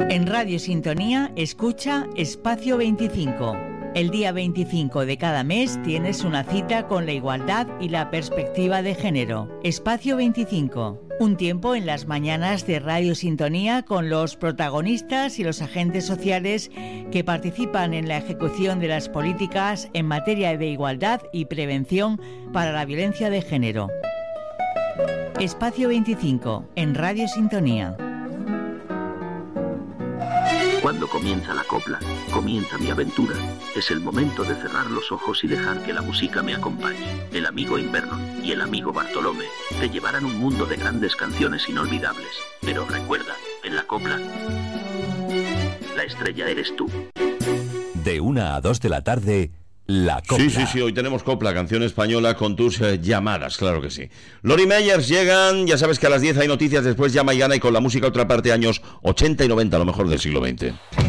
En Radio Sintonía, escucha Espacio 25. El día 25 de cada mes tienes una cita con la igualdad y la perspectiva de género. Espacio 25. Un tiempo en las mañanas de Radio Sintonía con los protagonistas y los agentes sociales que participan en la ejecución de las políticas en materia de igualdad y prevención para la violencia de género. Espacio 25 en Radio Sintonía. Cuando comienza la copla, comienza mi aventura. Es el momento de cerrar los ojos y dejar que la música me acompañe. El amigo Inverno y el amigo Bartolomé te llevarán un mundo de grandes canciones inolvidables. Pero recuerda, en la copla, la estrella eres tú. De 1 a 2 de la tarde, la copla. Sí, hoy tenemos copla, canción española con tus llamadas, claro que sí. Lori Meyers llegan, ya sabes que a las 10 hay noticias, después Llama y Gana y con la música otra parte, años 80 y 90, a lo mejor del siglo XX.